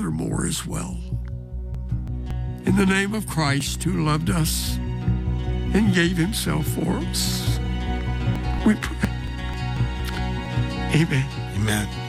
furthermore as well. In the name of Christ, who loved us and gave himself for us, we pray. Amen. Amen.